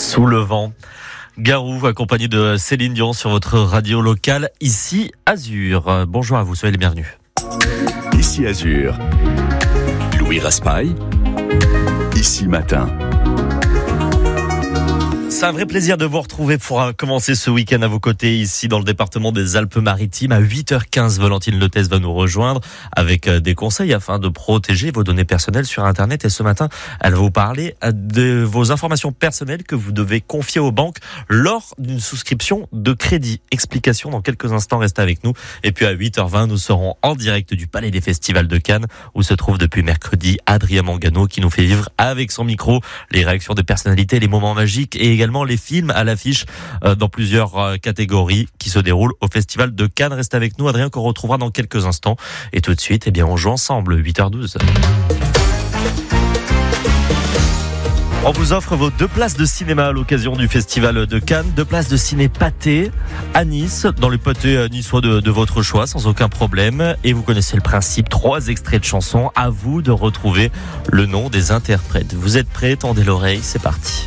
Sous le vent. Garou, accompagné de Céline Dion sur votre radio locale, ici Azur. Bonjour à vous, soyez les bienvenus. Ici Azur. Louis Raspail. Ici Matin. C'est un vrai plaisir de vous retrouver pour commencer ce week-end à vos côtés ici dans le département des Alpes-Maritimes. À 8h15, Valentine Lotès va nous rejoindre avec des conseils afin de protéger vos données personnelles sur Internet. Et ce matin, elle va vous parler de vos informations personnelles que vous devez confier aux banques lors d'une souscription de crédit. Explication dans quelques instants, restez avec nous. Et puis à 8h20, nous serons en direct du Palais des Festivals de Cannes où se trouve depuis mercredi Adrien Mangano qui nous fait vivre avec son micro les réactions de personnalités, les moments magiques et également les films à l'affiche dans plusieurs catégories qui se déroulent au Festival de Cannes. Restez avec nous, Adrien, qu'on retrouvera dans quelques instants. Et tout de suite, on joue ensemble, 8h12. On vous offre vos 2 places de cinéma à l'occasion du Festival de Cannes. 2 places de ciné pâté à Nice, dans le pâté niçois de votre choix, sans aucun problème. Et vous connaissez le principe, 3 extraits de chansons. À vous de retrouver le nom des interprètes. Vous êtes prêts? Tendez l'oreille, c'est parti.